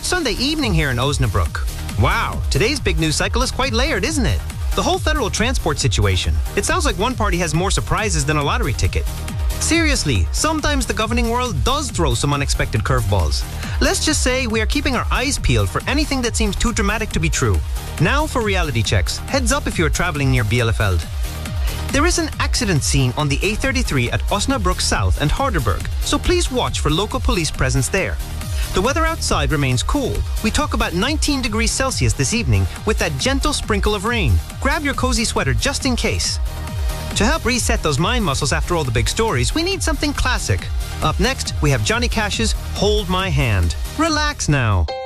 Sunday evening here in Osnabrück. Wow, today's big news cycle is quite layered, isn't it? The whole federal transport situation. It sounds like one party has more surprises than a lottery ticket. Seriously, sometimes the governing world does throw some unexpected curveballs. Let's just say we are keeping our eyes peeled for anything that seems too dramatic to be true. Now for reality checks. Heads up if you are traveling near Bielefeld. There is an accident scene on the A33 at Osnabrück South and Harderberg, so please watch for local police presence there. The weather outside remains cool. We talk about 19 degrees Celsius this evening with that gentle sprinkle of rain. Grab your cozy sweater just in case. To help reset those mind muscles after all the big stories, we need something classic. Up next, we have Johnny Cash's Hold My Hand. Relax now.